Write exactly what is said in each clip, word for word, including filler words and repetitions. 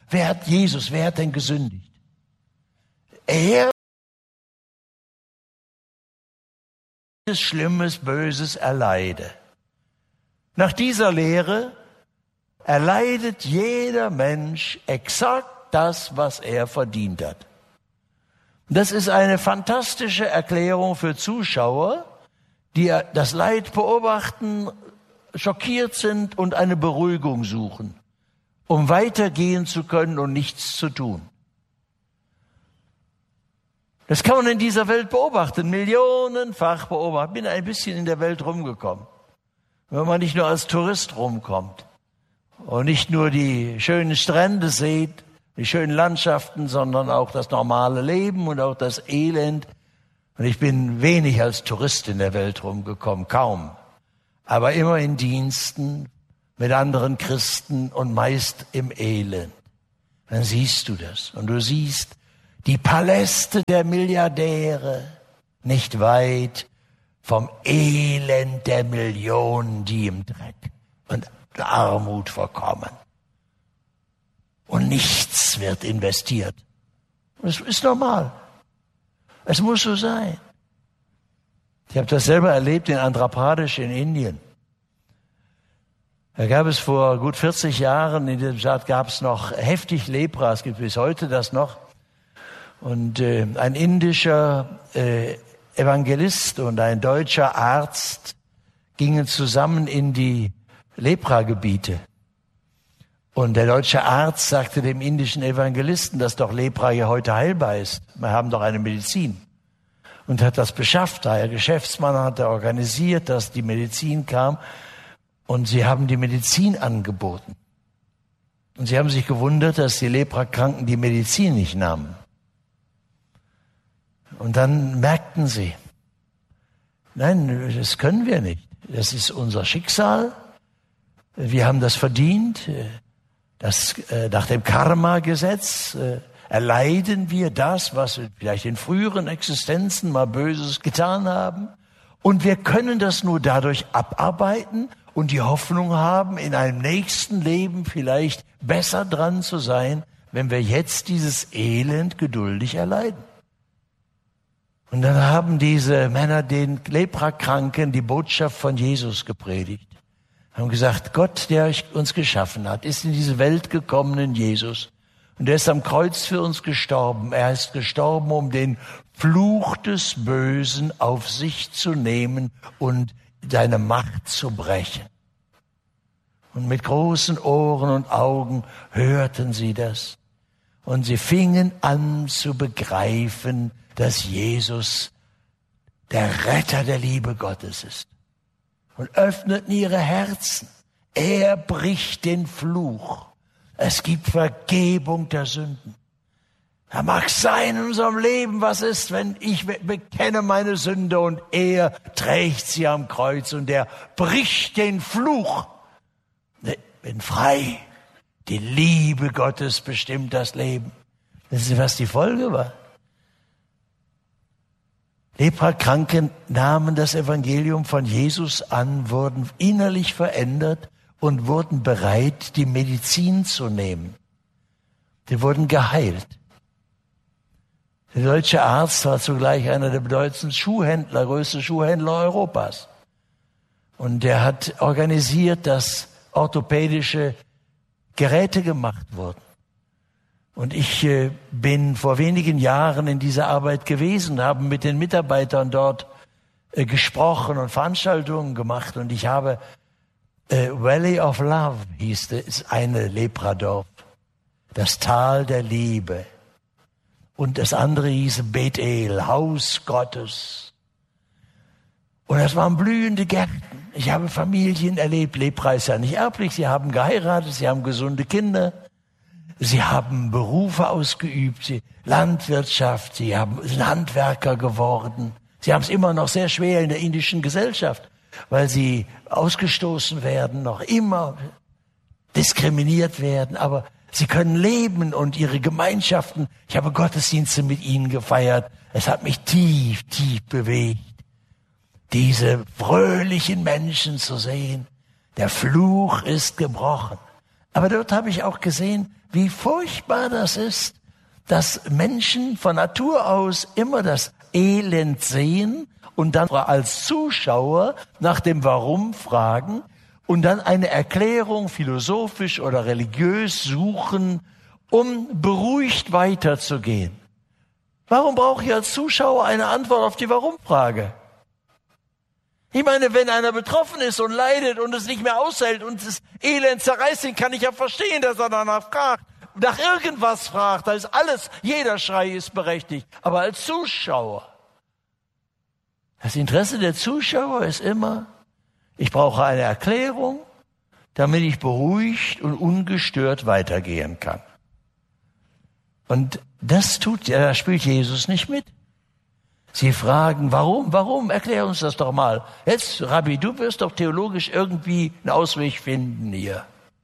Wer hat Jesus, wer hat denn gesündigt? Er Schlimmes, Böses erleide. Nach dieser Lehre erleidet jeder Mensch exakt das, was er verdient hat. Das ist eine fantastische Erklärung für Zuschauer, die das Leid beobachten, schockiert sind und eine Beruhigung suchen, um weitergehen zu können und nichts zu tun. Das kann man in dieser Welt beobachten, millionenfach beobachten. Ich bin ein bisschen in der Welt rumgekommen. Wenn man nicht nur als Tourist rumkommt und nicht nur die schönen Strände sieht, die schönen Landschaften, sondern auch das normale Leben und auch das Elend. Und ich bin wenig als Tourist in der Welt rumgekommen, kaum. Aber immer in Diensten mit anderen Christen und meist im Elend. Dann siehst du das. Und du siehst die Paläste der Milliardäre nicht weit vom Elend der Millionen, die im Dreck und Armut verkommen. Und nichts wird investiert. Das ist normal. Es muss so sein. Ich habe das selber erlebt in Andhra Pradesh in Indien. Da gab es vor gut vierzig Jahren, in diesem Staat gab es noch heftig Lepra, es gibt bis heute das noch. Und äh, ein indischer äh, Evangelist und ein deutscher Arzt gingen zusammen in die Lepragebiete. Und der deutsche Arzt sagte dem indischen Evangelisten, dass doch Lepra ja heute heilbar ist. Wir haben doch eine Medizin. Und hat das beschafft. Der Geschäftsmann hatte organisiert, dass die Medizin kam. Und sie haben die Medizin angeboten. Und sie haben sich gewundert, dass die Leprakranken die Medizin nicht nahmen. Und dann merkten sie, nein, das können wir nicht. Das ist unser Schicksal. Wir haben das verdient. Das, äh, nach dem Karma-Gesetz äh, erleiden wir das, was wir vielleicht in früheren Existenzen mal Böses getan haben. Und wir können das nur dadurch abarbeiten und die Hoffnung haben, in einem nächsten Leben vielleicht besser dran zu sein, wenn wir jetzt dieses Elend geduldig erleiden. Und dann haben diese Männer den Leprakranken die Botschaft von Jesus gepredigt. Haben gesagt, Gott, der uns geschaffen hat, ist in diese Welt gekommen in Jesus. Und er ist am Kreuz für uns gestorben. Er ist gestorben, um den Fluch des Bösen auf sich zu nehmen und seine Macht zu brechen. Und mit großen Ohren und Augen hörten sie das. Und sie fingen an zu begreifen, dass Jesus der Retter der Liebe Gottes ist. Und öffneten ihre Herzen. Er bricht den Fluch. Es gibt Vergebung der Sünden. Da mag sein in unserem Leben, was ist, wenn ich bekenne meine Sünde und er trägt sie am Kreuz und er bricht den Fluch. Ich bin frei. Die Liebe Gottes bestimmt das Leben. Das ist, was die Folge war. Leprakranken nahmen das Evangelium von Jesus an, wurden innerlich verändert und wurden bereit, die Medizin zu nehmen. Sie wurden geheilt. Der deutsche Arzt war zugleich einer der bedeutendsten Schuhhändler, größte Schuhhändler Europas. Und er hat organisiert, dass orthopädische Geräte gemacht wurden. Und ich äh, bin vor wenigen Jahren in dieser Arbeit gewesen, habe mit den Mitarbeitern dort äh, gesprochen und Veranstaltungen gemacht. Und ich habe äh, Valley of Love hieß es, ist eine Lepradorf, das Tal der Liebe. Und das andere hieß Bethel, Haus Gottes. Und das waren blühende Gärten. Ich habe Familien erlebt, Lepra ist ja nicht erblich, sie haben geheiratet, sie haben gesunde Kinder. Sie haben Berufe ausgeübt, sie Landwirtschaft, sie haben, sind Handwerker geworden. Sie haben es immer noch sehr schwer in der indischen Gesellschaft, weil sie ausgestoßen werden, noch immer diskriminiert werden. Aber sie können leben und ihre Gemeinschaften. Ich habe Gottesdienste mit ihnen gefeiert. Es hat mich tief, tief bewegt, diese fröhlichen Menschen zu sehen. Der Fluch ist gebrochen. Aber dort habe ich auch gesehen, wie furchtbar das ist, dass Menschen von Natur aus immer das Elend sehen und dann als Zuschauer nach dem Warum fragen und dann eine Erklärung philosophisch oder religiös suchen, um beruhigt weiterzugehen. Warum brauche ich als Zuschauer eine Antwort auf die Warum-Frage? Ich meine, wenn einer betroffen ist und leidet und es nicht mehr aushält und das Elend zerreißt ihn, kann ich ja verstehen, dass er danach fragt, nach irgendwas fragt. Da ist alles, jeder Schrei ist berechtigt. Aber als Zuschauer, das Interesse der Zuschauer ist immer, ich brauche eine Erklärung, damit ich beruhigt und ungestört weitergehen kann. Und das tut, ja, da spielt Jesus nicht mit. Sie fragen, warum, warum? Erklär uns das doch mal. Jetzt, Rabbi, du wirst doch theologisch irgendwie einen Ausweg finden hier.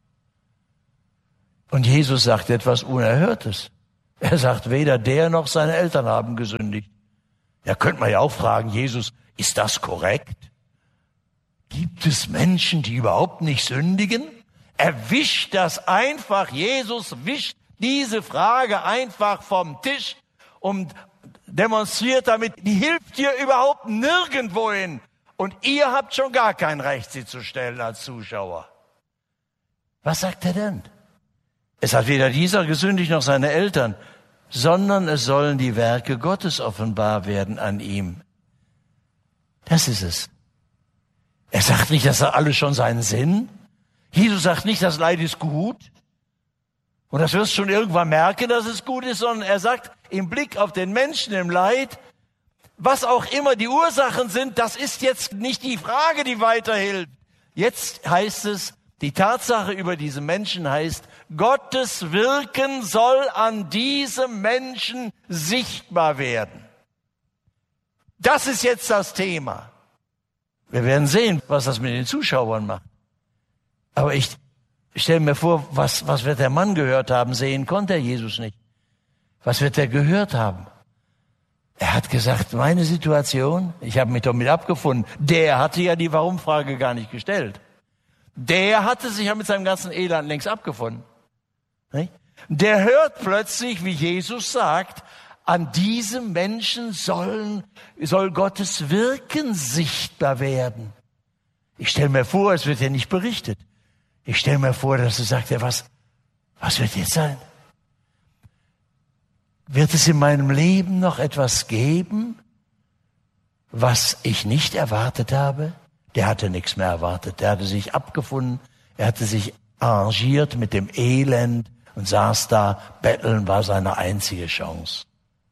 Und Jesus sagt etwas Unerhörtes. Er sagt, weder der noch seine Eltern haben gesündigt. Da könnte man ja auch fragen, Jesus, ist das korrekt? Gibt es Menschen, die überhaupt nicht sündigen? Er wischt das einfach, Jesus wischt diese Frage einfach vom Tisch und demonstriert damit, die hilft dir überhaupt nirgendwohin. Und ihr habt schon gar kein Recht, sie zu stellen als Zuschauer. Was sagt er denn? Es hat weder dieser gesündigt noch seine Eltern, sondern es sollen die Werke Gottes offenbar werden an ihm. Das ist es. Er sagt nicht, das hat alles schon seinen Sinn. Jesus sagt nicht, das Leid ist gut. Und das wirst du schon irgendwann merken, dass es gut ist, sondern er sagt im Blick auf den Menschen im Leid, was auch immer die Ursachen sind, das ist jetzt nicht die Frage, die weiterhilft. Jetzt heißt es, die Tatsache über diese Menschen heißt, Gottes Wirken soll an diesem Menschen sichtbar werden. Das ist jetzt das Thema. Wir werden sehen, was das mit den Zuschauern macht. Aber ich stelle mir vor, was, was wird der Mann gehört haben? Sehen konnte er Jesus nicht. Was wird er gehört haben? Er hat gesagt, meine Situation, ich habe mich damit abgefunden. Der hatte ja die Warum-Frage gar nicht gestellt. Der hatte sich ja mit seinem ganzen Elend längst abgefunden. Der hört plötzlich, wie Jesus sagt, an diesem Menschen sollen, soll Gottes Wirken sichtbar werden. Ich stelle mir vor, es wird ja nicht berichtet. Ich stelle mir vor, dass er sagt, ja, was, was wird jetzt sein? Wird es in meinem Leben noch etwas geben, was ich nicht erwartet habe? Der hatte nichts mehr erwartet. Der hatte sich abgefunden. Er hatte sich arrangiert mit dem Elend und saß da. Betteln war seine einzige Chance.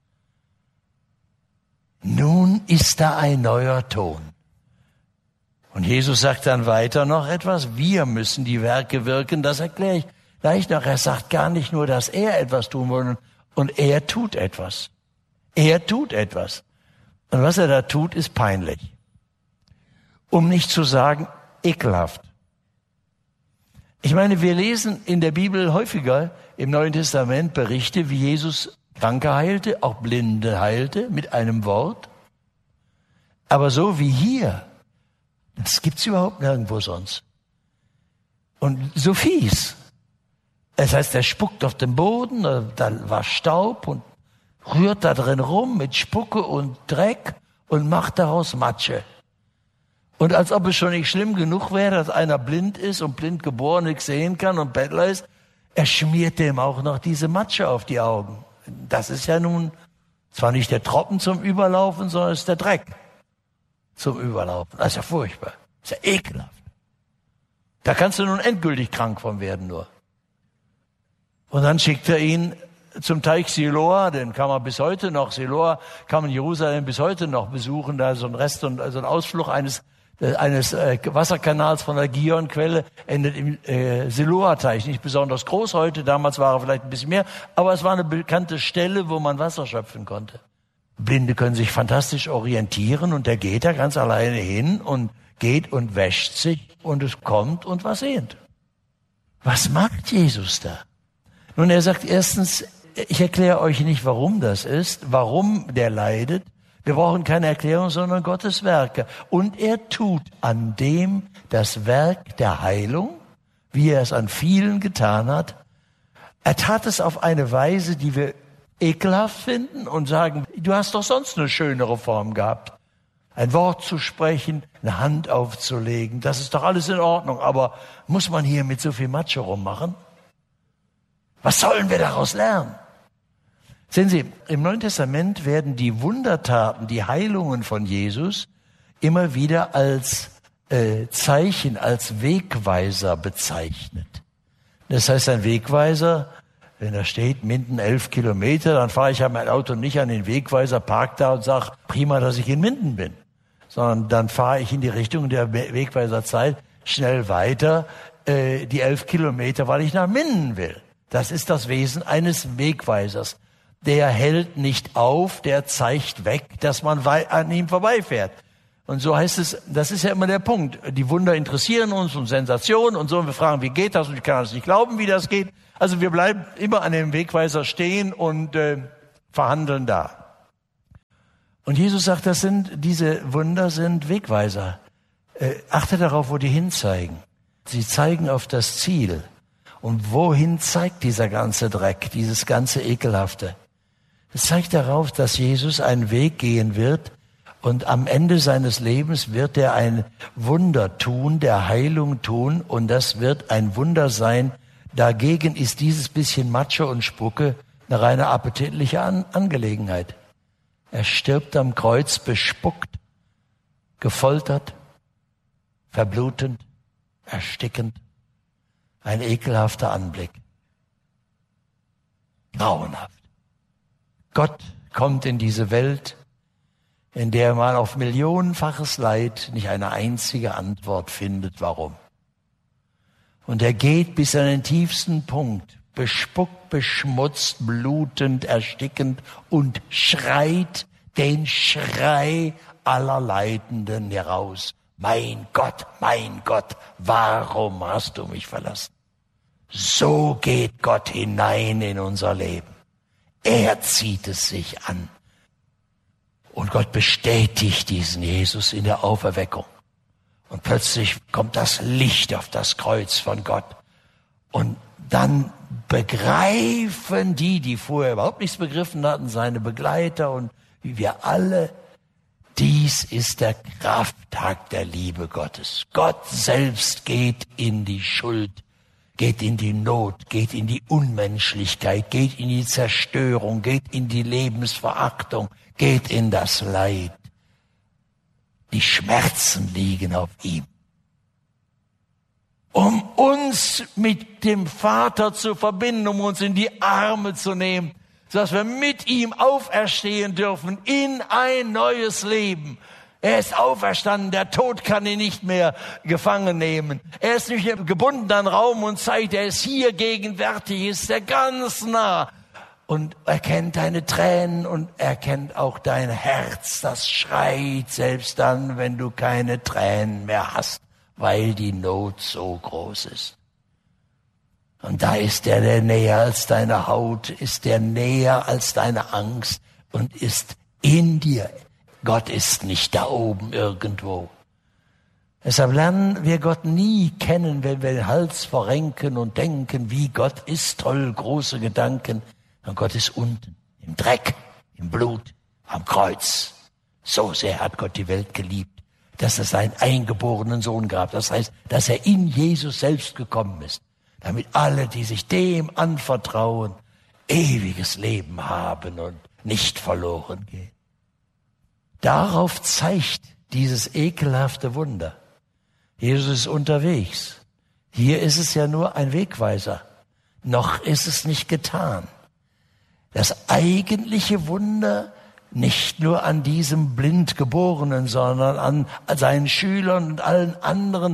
Nun ist da ein neuer Ton. Und Jesus sagt dann weiter noch etwas. Wir müssen die Werke wirken. Das erkläre ich gleich noch. Er sagt gar nicht nur, dass er etwas tun will. Und er tut etwas. Er tut etwas. Und was er da tut, ist peinlich. Um nicht zu sagen, ekelhaft. Ich meine, wir lesen in der Bibel häufiger im Neuen Testament Berichte, wie Jesus Kranke heilte, auch Blinde heilte, mit einem Wort. Aber so wie hier, das gibt's überhaupt nirgendwo sonst. Und so fies. Das heißt, er spuckt auf den Boden, da war Staub und rührt da drin rum mit Spucke und Dreck und macht daraus Matsche. Und als ob es schon nicht schlimm genug wäre, dass einer blind ist und blind geboren nichts sehen kann und Bettler ist, er schmiert dem auch noch diese Matsche auf die Augen. Das ist ja nun zwar nicht der Tropfen zum Überlaufen, sondern es ist der Dreck zum Überlaufen. Das ist ja furchtbar. Das ist ja ekelhaft. Da kannst du nun endgültig krank von werden nur. Und dann schickt er ihn zum Teich Siloa, den kann man bis heute noch, Siloa kann man in Jerusalem bis heute noch besuchen, da so ein Rest und also ein Ausflug eines eines äh, Wasserkanals von der Gihon-Quelle endet im äh, Siloa-Teich. Nicht besonders groß heute, damals war er vielleicht ein bisschen mehr, aber es war eine bekannte Stelle, wo man Wasser schöpfen konnte. Blinde können sich fantastisch orientieren und der geht da ganz alleine hin und geht und wäscht sich und es kommt und was sehend. Was macht Jesus da? Nun, er sagt erstens, ich erkläre euch nicht, warum das ist, warum der leidet. Wir brauchen keine Erklärung, sondern Gottes Werke. Und er tut an dem das Werk der Heilung, wie er es an vielen getan hat. Er tat es auf eine Weise, die wir ekelhaft finden und sagen, du hast doch sonst eine schönere Form gehabt. Ein Wort zu sprechen, eine Hand aufzulegen, das ist doch alles in Ordnung. Aber muss man hier mit so viel Macho rummachen? Was sollen wir daraus lernen? Sehen Sie, im Neuen Testament werden die Wundertaten, die Heilungen von Jesus immer wieder als äh, Zeichen, als Wegweiser bezeichnet. Das heißt, ein Wegweiser, wenn da steht, Minden elf Kilometer, dann fahre ich ja mein Auto nicht an den Wegweiser, park da und sage, prima, dass ich in Minden bin. Sondern dann fahre ich in die Richtung der Wegweiserzeit schnell weiter, äh, die elf Kilometer, weil ich nach Minden will. Das ist das Wesen eines Wegweisers. Der hält nicht auf, der zeigt weg, dass man an ihm vorbeifährt. Und so heißt es, das ist ja immer der Punkt. Die Wunder interessieren uns und Sensationen und so. Und wir fragen, wie geht das? Und ich kann das nicht glauben, wie das geht. Also wir bleiben immer an dem Wegweiser stehen und äh, verhandeln da. Und Jesus sagt, das sind, diese Wunder sind Wegweiser. Äh, achte darauf, wo die hinzeigen. Sie zeigen auf das Ziel. Und wohin zeigt dieser ganze Dreck, dieses ganze Ekelhafte? Es zeigt darauf, dass Jesus einen Weg gehen wird und am Ende seines Lebens wird er ein Wunder tun, der Heilung tun und das wird ein Wunder sein. Dagegen ist dieses bisschen Matsche und Spucke eine reine appetitliche An- Angelegenheit. Er stirbt am Kreuz bespuckt, gefoltert, verblutend, erstickend. Ein ekelhafter Anblick. Grauenhaft. Gott kommt in diese Welt, in der man auf millionenfaches Leid nicht eine einzige Antwort findet, warum. Und er geht bis an den tiefsten Punkt, bespuckt, beschmutzt, blutend, erstickend und schreit den Schrei aller Leidenden heraus. Mein Gott, mein Gott, warum hast du mich verlassen? So geht Gott hinein in unser Leben. Er zieht es sich an. Und Gott bestätigt diesen Jesus in der Auferweckung. Und plötzlich kommt das Licht auf das Kreuz von Gott. Und dann begreifen die, die vorher überhaupt nichts begriffen hatten, seine Begleiter und wie wir alle, dies ist der Krafttag der Liebe Gottes. Gott selbst geht in die Schuld, geht in die Not, geht in die Unmenschlichkeit, geht in die Zerstörung, geht in die Lebensverachtung, geht in das Leid. Die Schmerzen liegen auf ihm. Um uns mit dem Vater zu verbinden, um uns in die Arme zu nehmen, sodass wir mit ihm auferstehen dürfen in ein neues Leben. Er ist auferstanden, der Tod kann ihn nicht mehr gefangen nehmen. Er ist nicht mehr gebunden an Raum und Zeit, er ist hier gegenwärtig, ist er ganz nah. Und er kennt deine Tränen und er kennt auch dein Herz, das schreit selbst dann, wenn du keine Tränen mehr hast, weil die Not so groß ist. Und da ist der, der näher als deine Haut, ist der näher als deine Angst und ist in dir. Gott ist nicht da oben irgendwo. Deshalb lernen wir Gott nie kennen, wenn wir den Hals verrenken und denken, wie Gott ist, toll, große Gedanken. Und Gott ist unten, im Dreck, im Blut, am Kreuz. So sehr hat Gott die Welt geliebt, dass er seinen eingeborenen Sohn gab. Das heißt, dass er in Jesus selbst gekommen ist, damit alle, die sich dem anvertrauen, ewiges Leben haben und nicht verloren gehen. Darauf zeigt dieses ekelhafte Wunder. Jesus ist unterwegs. Hier ist es ja nur ein Wegweiser. Noch ist es nicht getan. Das eigentliche Wunder nicht nur an diesem Blindgeborenen, sondern an seinen Schülern und allen anderen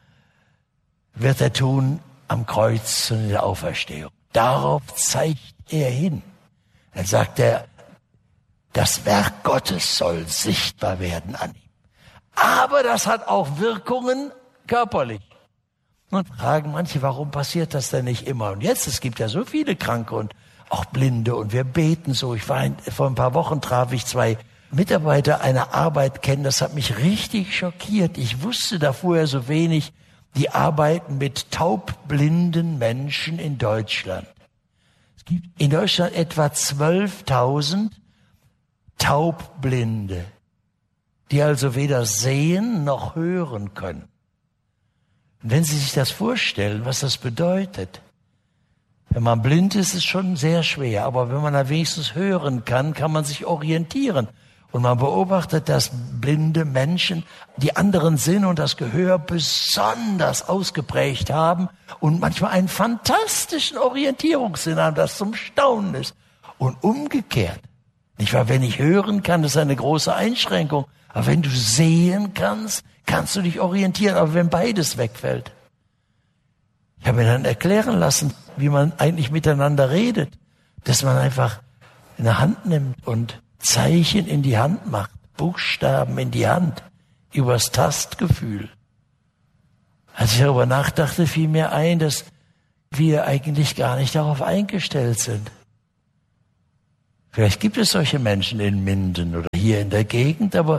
wird er tun am Kreuz und in der Auferstehung. Darauf zeigt er hin. Dann sagt er, das Werk Gottes soll sichtbar werden an ihm. Aber das hat auch Wirkungen körperlich. Und fragen manche, warum passiert das denn nicht immer? Und jetzt, es gibt ja so viele Kranke und auch Blinde und wir beten so. Ich war ein, vor ein paar Wochen traf ich zwei Mitarbeiter einer Arbeit kennen. Das hat mich richtig schockiert. Ich wusste da vorher so wenig. die arbeiten mit taubblinden Menschen in Deutschland. Es gibt in Deutschland etwa zwölftausend Taubblinde, die also weder sehen noch hören können. Und wenn Sie sich das vorstellen, was das bedeutet, wenn man blind ist, ist es schon sehr schwer, aber wenn man da wenigstens hören kann, kann man sich orientieren. Und man beobachtet, dass blinde Menschen die anderen Sinne und das Gehör besonders ausgeprägt haben und manchmal einen fantastischen Orientierungssinn haben, das zum Staunen ist. Und umgekehrt, nicht wahr? Wenn ich hören kann, das ist eine große Einschränkung. Aber wenn du sehen kannst, kannst du dich orientieren. Aber wenn beides wegfällt. Ich habe mir dann erklären lassen, wie man eigentlich miteinander redet. Dass man einfach eine Hand nimmt und Zeichen in die Hand macht, Buchstaben in die Hand, übers Tastgefühl. Als ich darüber nachdachte, fiel mir ein, dass wir eigentlich gar nicht darauf eingestellt sind. Vielleicht gibt es solche Menschen in Minden oder hier in der Gegend, aber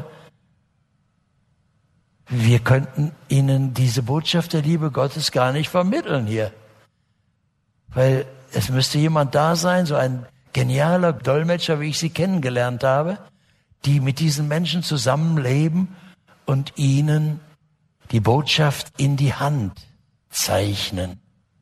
wir könnten ihnen diese Botschaft der Liebe Gottes gar nicht vermitteln hier. Weil es müsste jemand da sein, so ein genialer Dolmetscher, wie ich sie kennengelernt habe, die mit diesen Menschen zusammenleben und ihnen die Botschaft in die Hand zeichnen.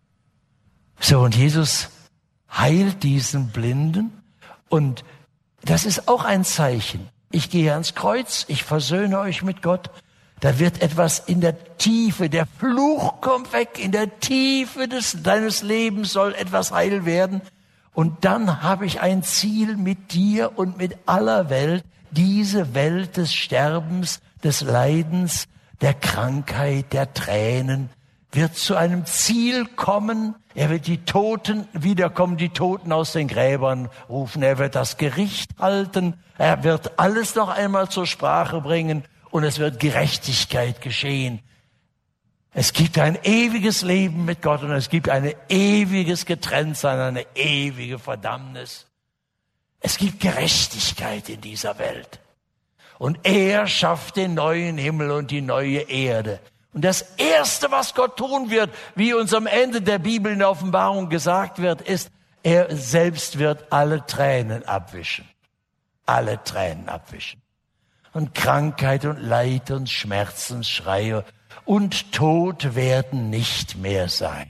So, und Jesus heilt diesen Blinden und das ist auch ein Zeichen. Ich gehe ans Kreuz, ich versöhne euch mit Gott. Da wird etwas in der Tiefe, der Fluch kommt weg, in der Tiefe des, deines Lebens soll etwas heil werden. Und dann habe ich ein Ziel mit dir und mit aller Welt, diese Welt des Sterbens, des Leidens, der Krankheit, der Tränen, wird zu einem Ziel kommen. Er wird die Toten, wiederkommen die Toten aus den Gräbern rufen. Er wird das Gericht halten. Er wird alles noch einmal zur Sprache bringen und es wird Gerechtigkeit geschehen. Es gibt ein ewiges Leben mit Gott und es gibt ein ewiges Getrenntsein, eine ewige Verdammnis. Es gibt Gerechtigkeit in dieser Welt. Und er schafft den neuen Himmel und die neue Erde. Und das Erste, was Gott tun wird, wie uns am Ende der Bibel in der Offenbarung gesagt wird, ist, er selbst wird alle Tränen abwischen. Alle Tränen abwischen. Und Krankheit und Leid und Schmerzen, Schreie und Tod werden nicht mehr sein.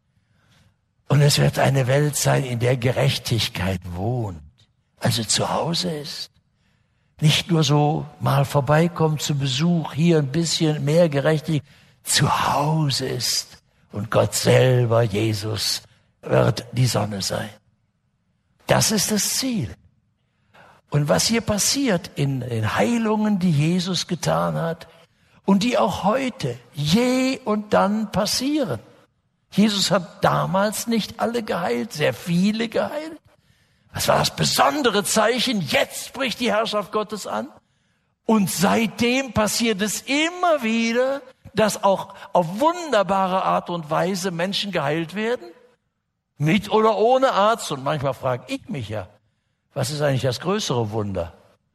Und es wird eine Welt sein, in der Gerechtigkeit wohnt, also zu Hause ist. Nicht nur so mal vorbeikommt zu Besuch, hier ein bisschen mehr Gerechtigkeit, zu Hause ist. Und Gott selber, Jesus, wird die Sonne sein. Das ist das Ziel. Und was hier passiert in den Heilungen, die Jesus getan hat und die auch heute je und dann passieren. Jesus hat damals nicht alle geheilt, sehr viele geheilt. Das war das besondere Zeichen. Jetzt bricht die Herrschaft Gottes an. Und seitdem passiert es immer wieder, dass auch auf wunderbare Art und Weise Menschen geheilt werden. Mit oder ohne Arzt. Und manchmal frage ich mich ja, was ist eigentlich das größere Wunder?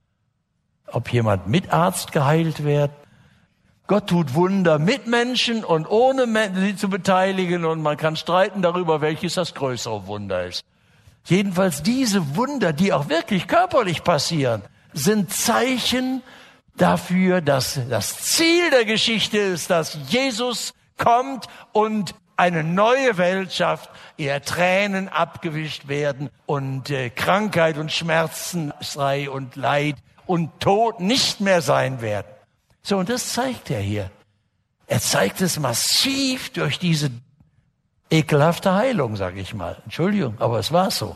Ob jemand mit Arzt geheilt wird? Gott tut Wunder mit Menschen und ohne sie zu beteiligen. Und man kann streiten darüber, welches das größere Wunder ist. Jedenfalls diese Wunder, die auch wirklich körperlich passieren, sind Zeichen dafür, dass das Ziel der Geschichte ist, dass Jesus kommt und eine neue Welt schafft, eher Tränen abgewischt werden und äh, Krankheit und Schmerzenschrei und Leid und Tod nicht mehr sein werden. So, und das zeigt er hier. Er zeigt es massiv durch diese ekelhafte Heilung, sage ich mal. Entschuldigung, aber es war so.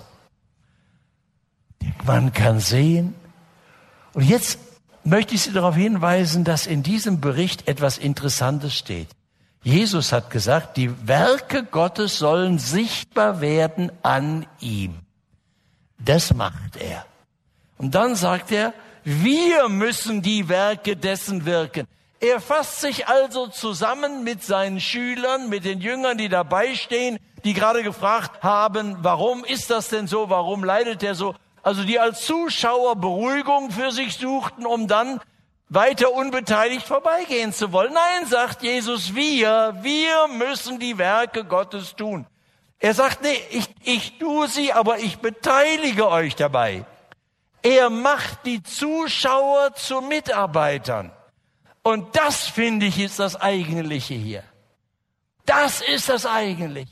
Man kann sehen. Und jetzt möchte ich Sie darauf hinweisen, dass in diesem Bericht etwas Interessantes steht. Jesus hat gesagt, die Werke Gottes sollen sichtbar werden an ihm. Das macht er. Und dann sagt er, wir müssen die Werke dessen wirken. Er fasst sich also zusammen mit seinen Schülern, mit den Jüngern, die dabei stehen, die gerade gefragt haben, warum ist das denn so, warum leidet er so? Also die als Zuschauer Beruhigung für sich suchten, um dann weiter unbeteiligt vorbeigehen zu wollen. Nein, sagt Jesus, wir, wir müssen die Werke Gottes tun. Er sagt, nee, ich, ich tue sie, aber ich beteilige euch dabei. Er macht die Zuschauer zu Mitarbeitern. Und das, finde ich, ist das Eigentliche hier. Das ist das Eigentliche.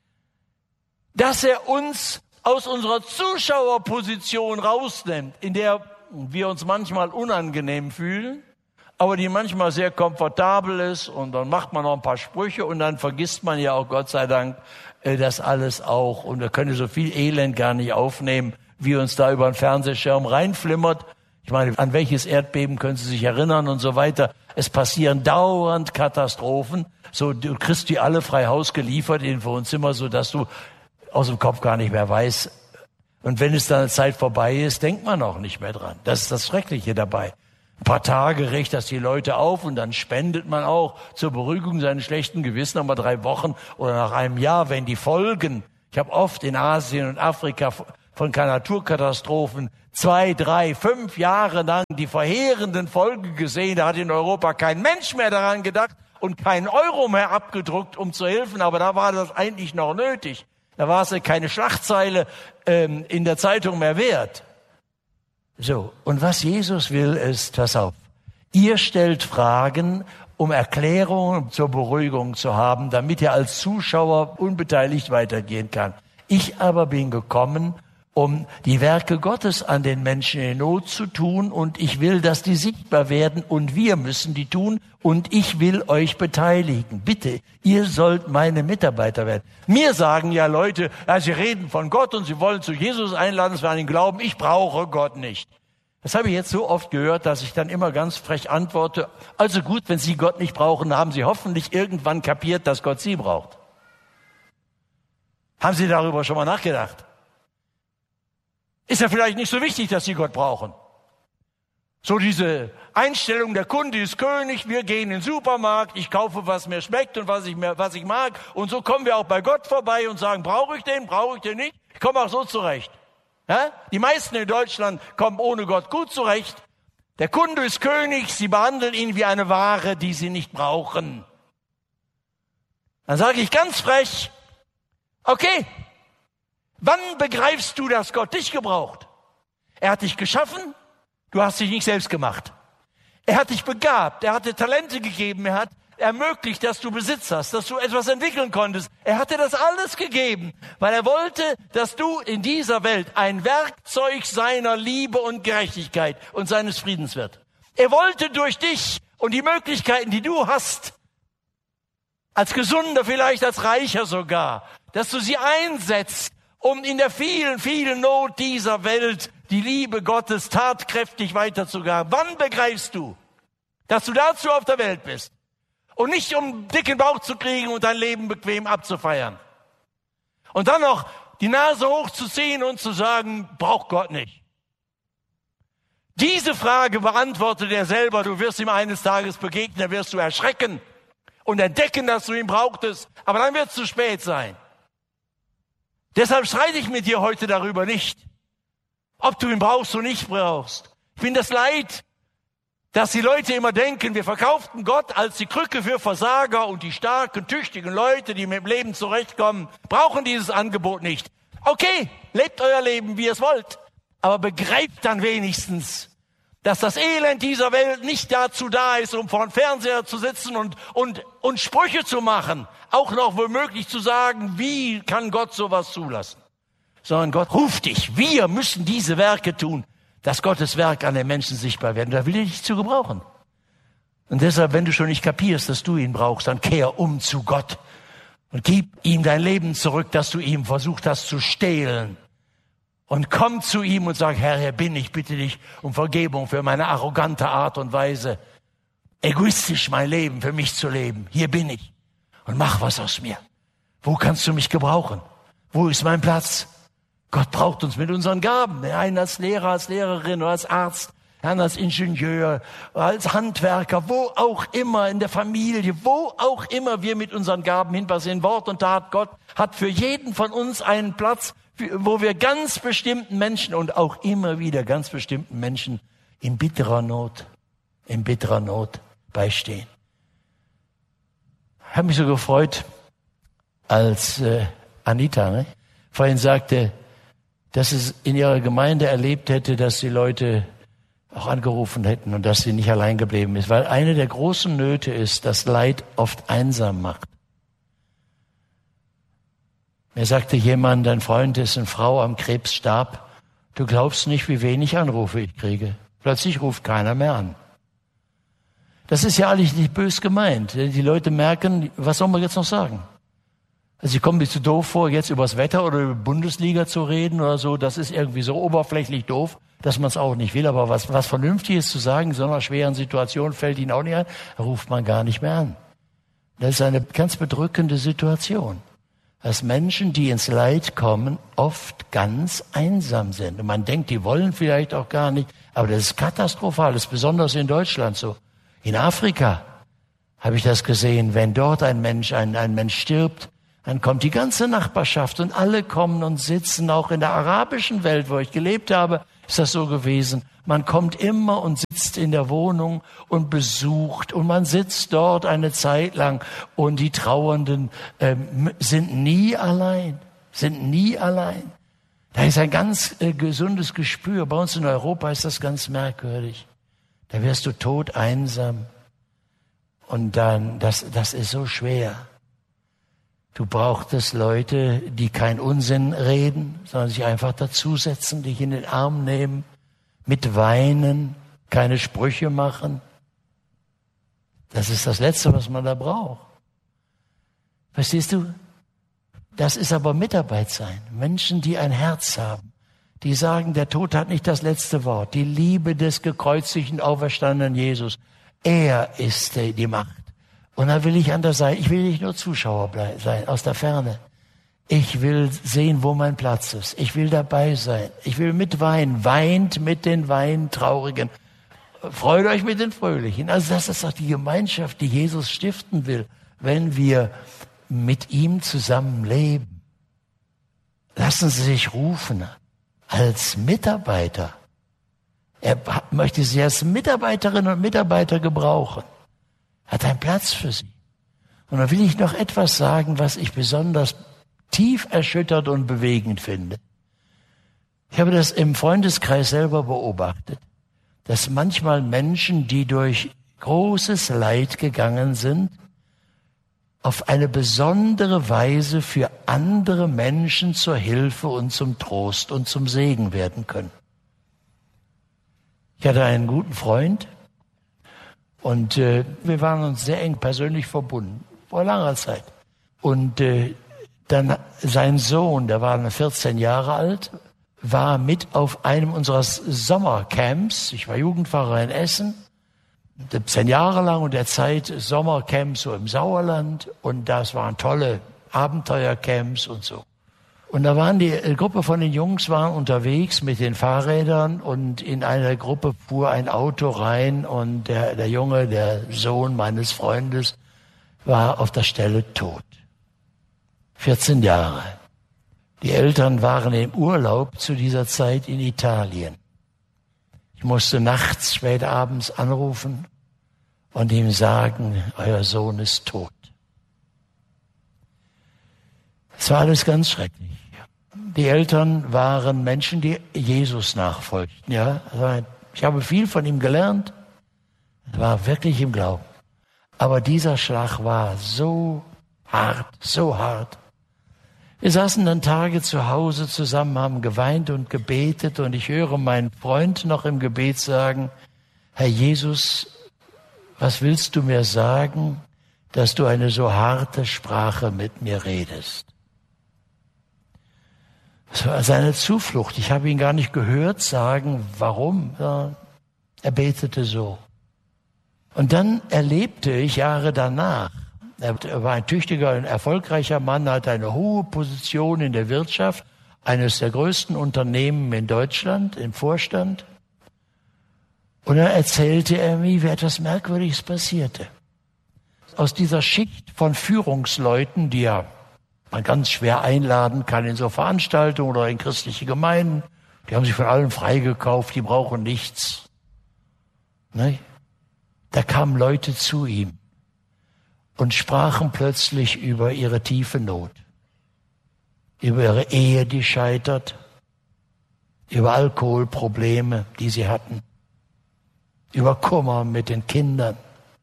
Dass er uns aus unserer Zuschauerposition rausnimmt, in der wir uns manchmal unangenehm fühlen, aber die manchmal sehr komfortabel ist, und dann macht man noch ein paar Sprüche und dann vergisst man ja auch, Gott sei Dank, das alles auch. Und wir können so viel Elend gar nicht aufnehmen, wie uns da über den Fernsehschirm reinflimmert. Ich meine, an welches Erdbeben können Sie sich erinnern und so weiter. Es passieren dauernd Katastrophen. So, du kriegst die alle frei Haus geliefert in den Wohnzimmer, so dass du aus dem Kopf gar nicht mehr weißt. Und wenn es dann eine Zeit vorbei ist, denkt man auch nicht mehr dran. Das ist das Schreckliche dabei. Ein paar Tage regt das die Leute auf und dann spendet man auch zur Beruhigung seines schlechten Gewissens nochmal drei Wochen oder nach einem Jahr, wenn die Folgen, ich habe oft in Asien und Afrika von Naturkatastrophen zwei, drei, fünf Jahre lang die verheerenden Folgen gesehen. Da hat in Europa kein Mensch mehr daran gedacht und keinen Euro mehr abgedruckt, um zu helfen. Aber da war das eigentlich noch nötig. Da war es ja keine Schlagzeile ähm, in der Zeitung mehr wert. So, und was Jesus will ist, pass auf, ihr stellt Fragen, um Erklärungen zur Beruhigung zu haben, damit ihr als Zuschauer unbeteiligt weitergehen kann. Ich aber bin gekommen, um die Werke Gottes an den Menschen in Not zu tun, und ich will, dass die sichtbar werden, und wir müssen die tun, und ich will euch beteiligen. Bitte, ihr sollt meine Mitarbeiter werden. Mir sagen ja Leute, ja, sie reden von Gott und sie wollen zu Jesus einladen, es war an den Glauben, ich brauche Gott nicht. Das habe ich jetzt so oft gehört, dass ich dann immer ganz frech antworte, also gut, wenn Sie Gott nicht brauchen, haben Sie hoffentlich irgendwann kapiert, dass Gott Sie braucht. Haben Sie darüber schon mal nachgedacht? Ist ja vielleicht nicht so wichtig, dass Sie Gott brauchen. So diese Einstellung, der Kunde ist König, wir gehen in den Supermarkt, ich kaufe, was mir schmeckt und was ich, mir, was ich mag. Und so kommen wir auch bei Gott vorbei und sagen, brauche ich den, brauche ich den nicht? Ich komme auch so zurecht. Ja? Die meisten in Deutschland kommen ohne Gott gut zurecht. Der Kunde ist König, sie behandeln ihn wie eine Ware, die sie nicht brauchen. Dann sage ich ganz frech, okay, wann begreifst du, dass Gott dich gebraucht? Er hat dich geschaffen, du hast dich nicht selbst gemacht. Er hat dich begabt, er hat dir Talente gegeben, er hat ermöglicht, dass du Besitz hast, dass du etwas entwickeln konntest. Er hat dir das alles gegeben, weil er wollte, dass du in dieser Welt ein Werkzeug seiner Liebe und Gerechtigkeit und seines Friedens wird. Er wollte durch dich und die Möglichkeiten, die du hast, als Gesunder, vielleicht als Reicher sogar, dass du sie einsetzt, um in der vielen, vielen Not dieser Welt die Liebe Gottes tatkräftig weiterzugeben. Wann begreifst du, dass du dazu auf der Welt bist? Und nicht, um einen dicken Bauch zu kriegen und dein Leben bequem abzufeiern. Und dann noch die Nase hochzuziehen und zu sagen, braucht Gott nicht. Diese Frage beantwortet er selber. Du wirst ihm eines Tages begegnen, dann wirst du erschrecken und entdecken, dass du ihn brauchtest. Aber dann wird es zu spät sein. Deshalb streite ich mit dir heute darüber nicht, ob du ihn brauchst oder nicht brauchst. Ich finde das leid, dass die Leute immer denken, wir verkauften Gott als die Krücke für Versager, und die starken, tüchtigen Leute, die mit dem Leben zurechtkommen, brauchen dieses Angebot nicht. Okay, lebt euer Leben, wie ihr es wollt, aber begreift dann wenigstens, dass das Elend dieser Welt nicht dazu da ist, um vor dem Fernseher zu sitzen und, und, und Sprüche zu machen, auch noch womöglich zu sagen, wie kann Gott sowas zulassen? Sondern Gott ruft dich, wir müssen diese Werke tun, dass Gottes Werk an den Menschen sichtbar werden. Da will er dich zu gebrauchen. Und deshalb, wenn du schon nicht kapierst, dass du ihn brauchst, dann kehr um zu Gott und gib ihm dein Leben zurück, dass du ihm versucht hast zu stehlen. Und komm zu ihm und sag, Herr, hier bin ich, bitte dich um Vergebung für meine arrogante Art und Weise, egoistisch mein Leben für mich zu leben. Hier bin ich. Und mach was aus mir. Wo kannst du mich gebrauchen? Wo ist mein Platz? Gott braucht uns mit unseren Gaben. Der eine als Lehrer, als Lehrerin oder als Arzt, der andere als Ingenieur, als Handwerker, wo auch immer, in der Familie, wo auch immer wir mit unseren Gaben hinpassen. Wort und Tat, Gott hat für jeden von uns einen Platz, wo wir ganz bestimmten Menschen und auch immer wieder ganz bestimmten Menschen in bitterer Not in bitterer Not beistehen. Ich habe mich so gefreut, als äh, Anita ne, vorhin sagte, dass sie in ihrer Gemeinde erlebt hätte, dass die Leute auch angerufen hätten und dass sie nicht allein geblieben ist. Weil eine der großen Nöte ist, dass Leid oft einsam macht. Mir sagte jemand, dein Freund, dessen Frau am Krebs starb, du glaubst nicht, wie wenig Anrufe ich kriege. Plötzlich ruft keiner mehr an. Das ist ja eigentlich nicht bös gemeint. Die Leute merken, was soll man jetzt noch sagen? Also ich komme mir zu doof vor, jetzt über das Wetter oder über die Bundesliga zu reden oder so. Das ist irgendwie so oberflächlich doof, dass man es auch nicht will. Aber was, was Vernünftiges zu sagen, in so einer schweren Situation fällt ihnen auch nicht ein, ruft man gar nicht mehr an. Das ist eine ganz bedrückende Situation, dass Menschen, die ins Leid kommen, oft ganz einsam sind. Und man denkt, die wollen vielleicht auch gar nicht, aber das ist katastrophal, das ist besonders in Deutschland so. In Afrika habe ich das gesehen, wenn dort ein Mensch, ein, ein Mensch stirbt, dann kommt die ganze Nachbarschaft und alle kommen und sitzen. Auch in der arabischen Welt, wo ich gelebt habe, ist das so gewesen. Man kommt immer und sitzt in der Wohnung und besucht und man sitzt dort eine Zeit lang und die Trauernden ähm, sind nie allein, sind nie allein. Da ist ein ganz äh, gesundes Gespür. Bei uns in Europa ist das ganz merkwürdig. Da wirst du tot einsam und dann, das, das ist so schwer. Du brauchtest Leute, die keinen Unsinn reden, sondern sich einfach dazusetzen, dich in den Arm nehmen, mit weinen, keine Sprüche machen. Das ist das Letzte, was man da braucht. Verstehst du? Das ist aber Mitarbeit sein. Menschen, die ein Herz haben, die sagen, der Tod hat nicht das letzte Wort. Die Liebe des gekreuzigten, auferstandenen Jesus. Er ist die Macht. Und da will ich an der Seite, ich will nicht nur Zuschauer sein, aus der Ferne. Ich will sehen, wo mein Platz ist. Ich will dabei sein. Ich will mitweinen. Weint mit den Weintraurigen. Freut euch mit den Fröhlichen. Also das ist doch die Gemeinschaft, die Jesus stiften will, wenn wir mit ihm zusammen leben. Lassen Sie sich rufen als Mitarbeiter. Er möchte Sie als Mitarbeiterinnen und Mitarbeiter gebrauchen. Hat einen Platz für sie. Und da will ich noch etwas sagen, was ich besonders tief erschüttert und bewegend finde. Ich habe das im Freundeskreis selber beobachtet, dass manchmal Menschen, die durch großes Leid gegangen sind, auf eine besondere Weise für andere Menschen zur Hilfe und zum Trost und zum Segen werden können. Ich hatte einen guten Freund, und äh, wir waren uns sehr eng persönlich verbunden, vor langer Zeit. Und äh, dann sein Sohn, der war vierzehn Jahre alt, war mit auf einem unserer Sommercamps. Ich war Jugendpfarrer in Essen, zehn Jahre lang und der Zeit Sommercamps so im Sauerland. Und das waren tolle Abenteuercamps und so. Und da waren die eine Gruppe von den Jungs waren unterwegs mit den Fahrrädern und in einer Gruppe fuhr ein Auto rein und der, der Junge, der Sohn meines Freundes, war auf der Stelle tot. vierzehn Jahre. Die Eltern waren im Urlaub zu dieser Zeit in Italien. Ich musste nachts, spät abends anrufen und ihm sagen, euer Sohn ist tot. Es war alles ganz schrecklich. Die Eltern waren Menschen, die Jesus nachfolgten. Ja, ich habe viel von ihm gelernt. Er war wirklich im Glauben. Aber dieser Schlag war so hart, so hart. Wir saßen dann Tage zu Hause zusammen, haben geweint und gebetet. Und ich höre meinen Freund noch im Gebet sagen, Herr Jesus, was willst du mir sagen, dass du eine so harte Sprache mit mir redest? Das war seine Zuflucht. Ich habe ihn gar nicht gehört sagen, warum. Ja, er betete so. Und dann erlebte ich Jahre danach, er war ein tüchtiger und erfolgreicher Mann, hatte eine hohe Position in der Wirtschaft, eines der größten Unternehmen in Deutschland, im Vorstand. Und dann erzählte er mir, wie etwas Merkwürdiges passierte. Aus dieser Schicht von Führungsleuten, die ja man ganz schwer einladen kann in so Veranstaltungen oder in christliche Gemeinden. Die haben sich von allem freigekauft, die brauchen nichts. Ne? Da kamen Leute zu ihm und sprachen plötzlich über ihre tiefe Not, über ihre Ehe, die scheitert, über Alkoholprobleme, die sie hatten, über Kummer mit den Kindern,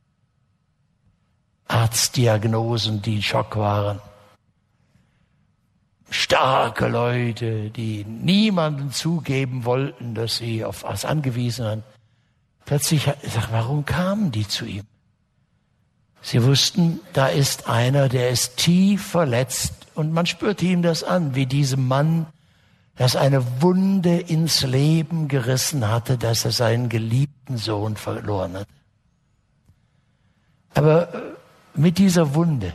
Arztdiagnosen, die ein Schock waren. Starke Leute, die niemandem zugeben wollten, dass sie auf was angewiesen waren. Plötzlich, sag, warum kamen die zu ihm? Sie wussten, da ist einer, der ist tief verletzt und man spürte ihm das an, wie diesem Mann, das eine Wunde ins Leben gerissen hatte, dass er seinen geliebten Sohn verloren hat. Aber mit dieser Wunde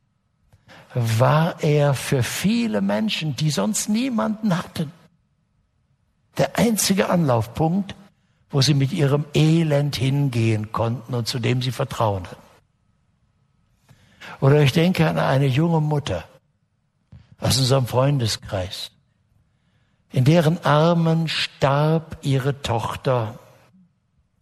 war er für viele Menschen, die sonst niemanden hatten, der einzige Anlaufpunkt, wo sie mit ihrem Elend hingehen konnten und zu dem sie Vertrauen hatten. Oder ich denke an eine junge Mutter aus unserem Freundeskreis, in deren Armen starb ihre Tochter